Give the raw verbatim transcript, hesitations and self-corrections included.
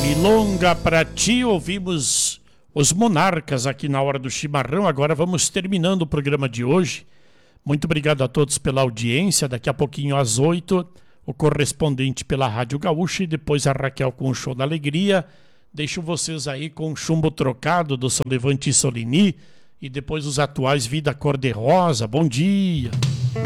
Milonga pra ti, ouvimos os Monarcas aqui na Hora do Chimarrão. Agora vamos terminando o programa de hoje. Muito obrigado a todos pela audiência. Daqui a pouquinho às oito, o correspondente pela Rádio Gaúcha e depois a Raquel com o Show da Alegria. Deixo vocês aí com o Chumbo Trocado do São Levante e Soligny e depois os atuais Vida Cor-de-Rosa. Bom dia!